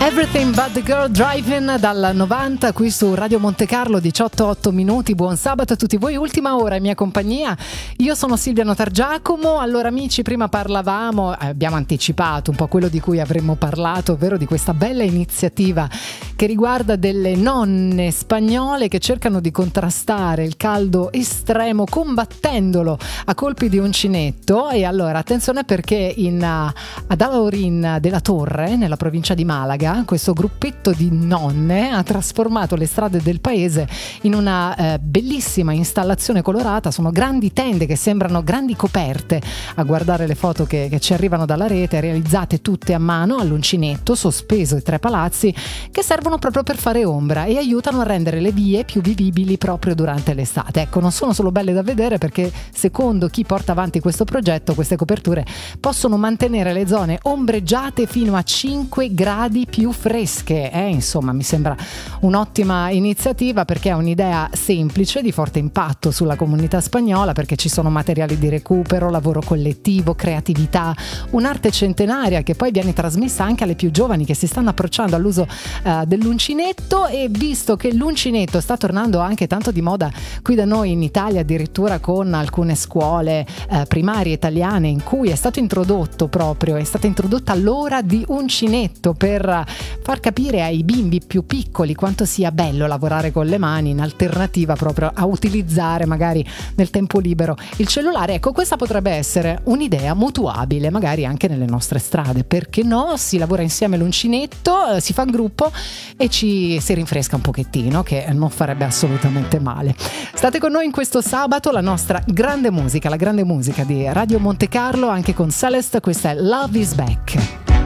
Everything But The Girl Driving dal 90 qui su Radio Monte Carlo, 18:08 minuti. Buon sabato a tutti voi, ultima ora in mia compagnia. Io sono Silvia Notargiacomo. Allora amici, prima parlavamo, abbiamo anticipato un po' quello di cui avremmo parlato, ovvero di questa bella iniziativa che riguarda delle nonne spagnole che cercano di contrastare il caldo estremo combattendolo a colpi di uncinetto. E allora attenzione, perché ad Alaurín de la Torre, nella provincia di Malaga, questo gruppetto di nonne ha trasformato le strade del paese in una bellissima installazione colorata. Sono grandi tende che sembrano grandi coperte, a guardare le foto che ci arrivano dalla rete, realizzate tutte a mano all'uncinetto, sospeso ai tre palazzi, che servono proprio per fare ombra e aiutano a rendere le vie più vivibili proprio durante l'estate. Ecco, non sono solo belle da vedere, perché secondo chi porta avanti questo progetto, queste coperture possono mantenere le zone ombreggiate fino a 5 gradi più fresche. Insomma, mi sembra un'ottima iniziativa, perché è un'idea semplice, di forte impatto sulla comunità spagnola, perché ci sono materiali di recupero, lavoro collettivo, creatività, un'arte centenaria che poi viene trasmessa anche alle più giovani che si stanno approcciando all'uso dell'uncinetto. E visto che l'uncinetto sta tornando anche tanto di moda qui da noi in Italia, addirittura con alcune scuole primarie italiane in cui è stata introdotta l'ora di uncinetto, per far capire ai bimbi più piccoli quanto sia bello lavorare con le mani, in alternativa proprio a utilizzare magari nel tempo libero il cellulare. Ecco, questa potrebbe essere un'idea mutuabile magari anche nelle nostre strade, perché no? Si lavora insieme l'uncinetto, si fa un gruppo e ci si rinfresca un pochettino, che non farebbe assolutamente male. State con noi in questo sabato, la nostra grande musica, la grande musica di Radio Monte Carlo, anche con Celeste. Questa è Love Is Back.